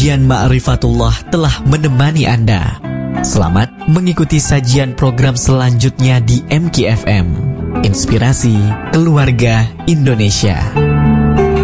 Ujian Ma'rifatullah telah menemani Anda. Selamat mengikuti sajian program selanjutnya di MKFM, Inspirasi Keluarga Indonesia.